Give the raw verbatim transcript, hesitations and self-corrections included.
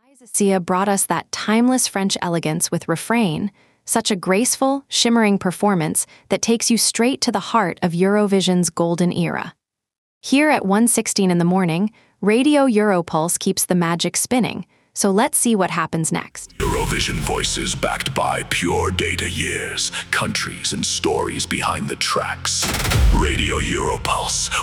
Sia brought us that timeless French elegance with Refrain, such a graceful, shimmering performance that takes you straight to the heart of Eurovision's golden era. Here at one sixteen in the morning, Radio Europulse keeps the magic spinning, so let's see what happens next. Eurovision voices backed by pure data years, countries and stories behind the tracks. Radio Europulse,